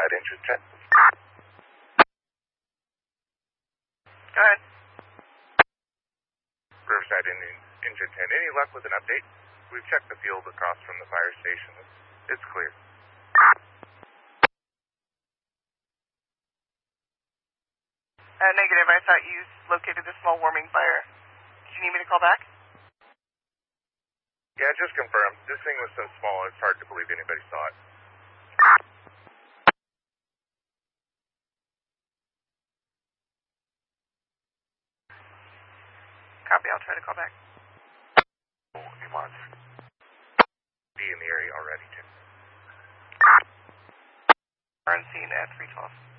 Riverside Engine 10. Go ahead. Riverside Engine 10. Any luck with an update? We've checked the field across from the fire station. It's clear. Negative. I thought you located the small warming fire. Did you need me to call back? Yeah, just confirmed. This thing was so small, it's hard to believe anybody saw it. Copy. I'll try to call back. He wants be in the area already, too. We're on scene at 312.